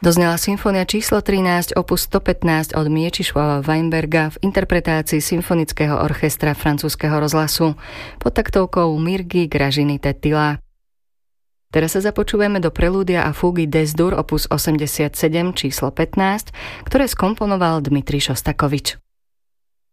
Doznela symfónia číslo 13 opus 115 od Miečišvava Weinberga v interpretácii Symfonického orchestra francúzskeho rozhlasu pod taktovkou Mirgy Gražiny Tettila. Teraz sa započúvame do prelúdia a fúgy Des-dur opus 87 číslo 15, ktoré skomponoval Dmitrij Šostakovič.